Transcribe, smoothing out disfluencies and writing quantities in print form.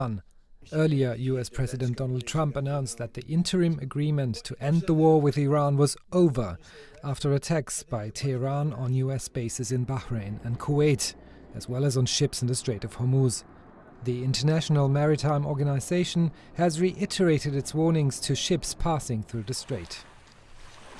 Earlier, US President Donald Trump announced that the interim agreement to end the war with Iran was over after attacks by Tehran on US bases in Bahrain and Kuwait, as well as on ships in the Strait of Hormuz. The International Maritime Organization has reiterated its warnings to ships passing through the strait.